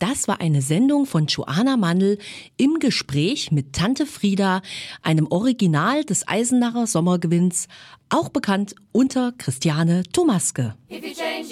Das war eine Sendung von Joanna Mandl im Gespräch mit Tante Frieda, einem Original des Eisenacher Sommergewinns, auch bekannt unter Christiane Thomaske. If you change